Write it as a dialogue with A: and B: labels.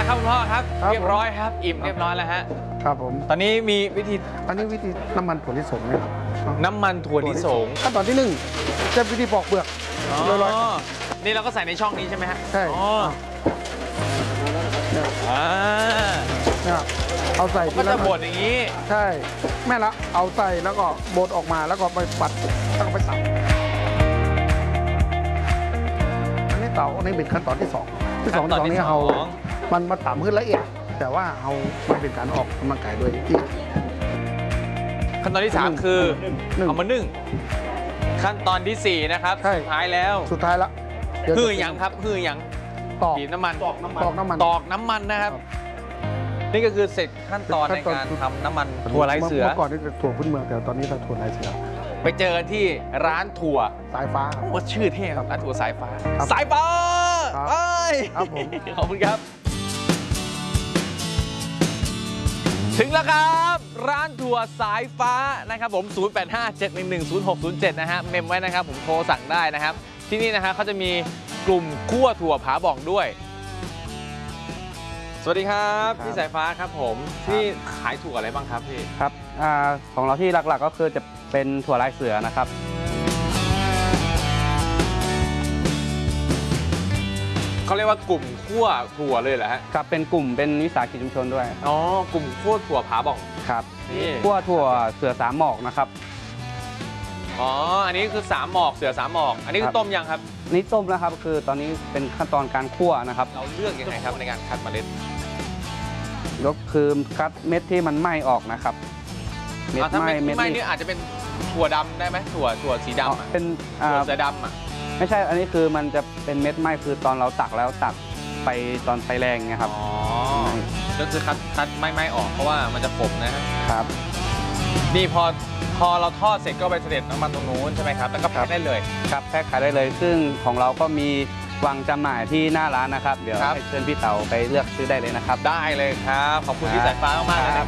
A: ครับคุณพ่อครับเรียบร้อยครับอิ่มเรียบร้อยแล้วฮะ
B: ครับผม
A: ตอนนี้มีวิธี
B: อันนี้วิธีน้ำมันถั่วลิสงนะครับ
A: น้ำมันถั่วลิสง
B: ขั้นตอนที่1จะวิธีปอกเปลือกร้อย
A: นี่เราก็ใส่ในช่องนี้ใช่ไหมฮะ
B: ใช่เนี่ยเอาใส่
A: ก็จะบดอย่างนี้
B: ใช่แม่ละเอาใส่แล้วก็บดออกมาแล้วก็ไปปัดแล้วก็ไปสับอันนี้อันนี้เป็นขั้นตอนที่2ที่2ตอนนี้เอามันมาตำขึ้นละเอียดแต่ว่าเอามันเป็นการออกกำลังกายด้วยที่
A: ขั้นตอนที่3คือเอามานึ่งขั้นตอนที่4นะครับสุดท้ายแล้ว
B: สุดท้ายละ
A: คืออย่างครับคืออย่างบีบน้ำมัน
B: ตอกน้ำมัน
A: นะครับนี่ก็คือเสร็จขั้นตอนในการทำน้ำมันถั่วลายเสือ
B: เมื่อก่อนนี่จะถั่วพื้นเมืองแต่ตอนนี้เราถั่วลายเสือ
A: ไปเจอกันที่ร้านถั่ว
B: สายฟ้า
A: ว่าชื่อเท่ครับร้านถั่วสายฟ้าสายฟ้า
B: ครับผม
A: ขอบคุณครับถึงแล้วครับร้านถั่วสายฟ้านะครับผม0857110607นะฮะเมมไว้นะครับผมโทรสั่งได้นะครับที่นี่นะฮะเขาจะมีกลุ่มคั่วถั่วผาบ่องด้วยสวัสดีครับพี่สายฟ้าครับผมที่ขายถั่วอะไรบ้างครับพี่
C: ครับของเราที่หลักๆก็คือจะเป็นถั่วลายเสือนะครับ
A: เขาเรียกว่ากลุ่มคั่วถั่วเลยเหรอฮะ
C: ครับเป็นกลุ่มเป็นวิสาหกิจชุมชนด้วย
A: อ๋อกลุ่มคั่วถั่วผาบ่อง
C: ครับนี่คั่วถั่วเสือ3หมอกนะครับ
A: อ๋ออันนี้คือ3หมอกเสือ3หมอกอันนี้คือต้มยังครับ
C: นี่ต้มแล้วครับคือตอนนี้เป็นขั้นตอนการคั่วนะครับ
A: เราเลือกยังไงครับในการคัดเมล็ด
C: ก็คือคัดเม็ดที่มันไหม้ออกนะครับ
A: เม็ดไหม้นี่อาจจะเป็นถั่วดำได้ไหมถั่วสีดำ
C: เป็น
A: ถั่วเสือดำอ่ะ
C: ไม่ใช่อันนี้คือมันจะเป็นเม็ดไหม้คือตอนเราตักแล้วตักไปตอนไฟแรงไงครับ
A: อ๋อก็คือคัดไหม้ออกเพราะว่ามันจะขมนะครับนี่พอเราทอดเสร็จก็ไปเสด็จน้ำมันตรงนู้นใช่ไหมครับแล้วก็แพ็คได้เลย
C: ครับแพ็คขายได้เลยซึ่งของเราก็มีวางจำหน่ายที่หน้าร้านนะครับเดี๋ยวให้เชิญพี่เต๋าไปเลือกซื้อได้เลยนะครับ
A: ได้เลยครับขอบคุณพี่สายฟ้ามากๆเลยนะครับ